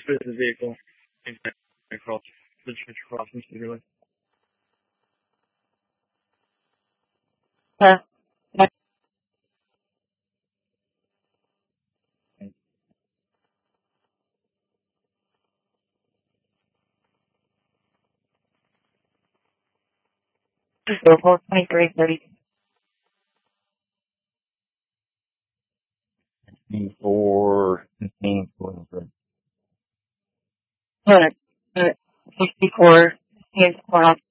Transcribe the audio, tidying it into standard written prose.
fit the vehicle across the trench across Mr. Really. Uh, 42330. 4:15:23. 64, 64